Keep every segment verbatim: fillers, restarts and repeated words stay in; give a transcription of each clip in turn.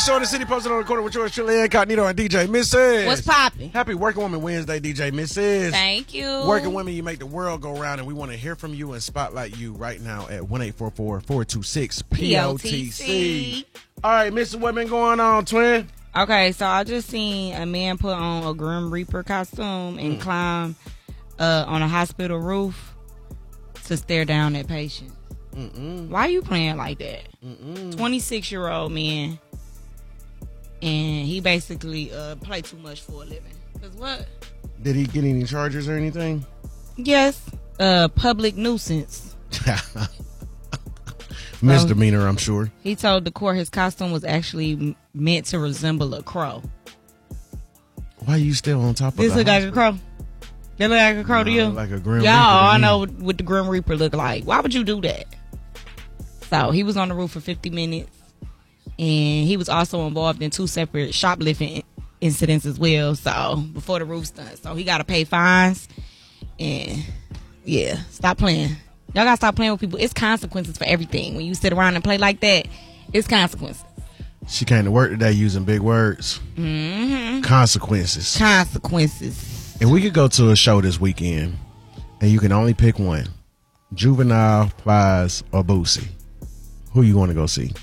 biggest show in the city, posted on the corner with yours truly, Incognito and D J Missus What's poppin'? Happy Working Woman Wednesday, D J Missus Thank you. Working women, you make the world go round, and we want to hear from you and spotlight you right now at one eight four four, four two six, P O T C. All right, Missus What been going on, twin? Okay, so I just seen a man put on a Grim Reaper costume and mm. climb uh, on a hospital roof to stare down at patients. Mm-mm. Why you playing like that? twenty-six-year-old man, and he basically uh, play too much for a living. Cause what? Did he get any charges or anything? Yes, uh, public nuisance. Misdemeanor, I'm sure. He told the court his costume was actually meant to resemble a crow. Why are you still on top of this? This look like a crow. That look like a crow no, to you? Like a Grim Y'all, Reaper. Y'all, I know what the Grim Reaper look like. Why would you do that? So he was on the roof for fifty minutes, and he was also involved in two separate shoplifting incidents as well. So before the roof stunt, so he got to pay fines. And yeah, stop playing. Y'all gotta stop playing with people. It's consequences for everything. When you sit around and play like that, it's consequences. She came to work today using big words. Mm-hmm. Consequences. Consequences. If we could go to a show this weekend, and you can only pick one, Juvenile, Plies, or Boosie, who you want to go see?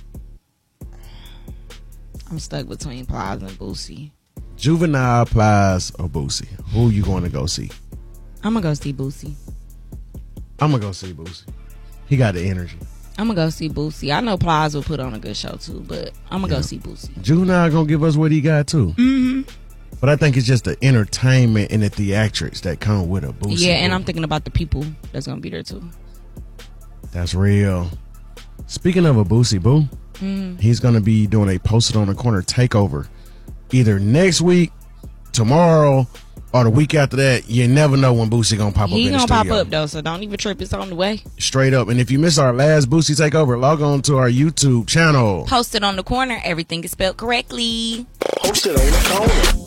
I'm stuck between Plies and Boosie. Juvenile, Plies, or Boosie, who you going to go see? I'm gonna go see Boosie. I'm gonna go see Boosie. He got the energy. I'm gonna go see Boosie. I know Plies will put on a good show too, but I'm gonna yeah. go see Boosie. Juvenile gonna give us what he got too. Mm-hmm. But I think it's just the entertainment and the theatrics that come with a Boosie. Yeah, and I'm thinking about the people that's gonna be there too. That's real. Speaking of a Boosie Boo, mm. he's gonna be doing a Posted on the Corner takeover either next week, tomorrow, or the week after that. You never know when Boosie gonna pop he up in the studio. He gonna pop up though, so don't even trip. It's on the way. Straight up. And if you missed our last Boosie takeover, log on to our YouTube channel. Posted on the Corner. Everything is spelled correctly. Posted on the Corner.